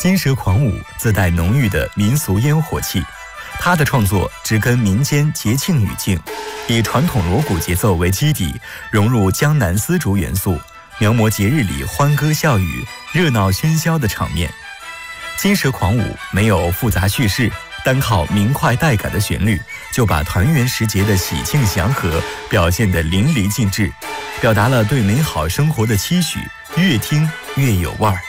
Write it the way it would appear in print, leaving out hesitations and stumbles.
金蛇狂舞自带浓郁的民俗烟火气，他的创作植根民间节庆语境，以传统锣鼓节奏为基底，融入江南丝竹元素，描摹节日里欢歌笑语、热闹喧嚣的场面。金蛇狂舞没有复杂叙事，单靠明快带感的旋律，就把团圆时节的喜庆祥和表现得淋漓尽致，表达了对美好生活的期许，越听越有味儿。